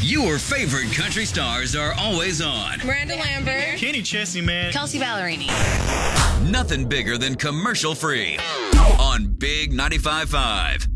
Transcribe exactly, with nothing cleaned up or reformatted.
Your favorite country stars are always on. Miranda Lambert. Kenny Chesney, man. Kelsey Ballerini. Nothing bigger than commercial free on Big ninety-five point five.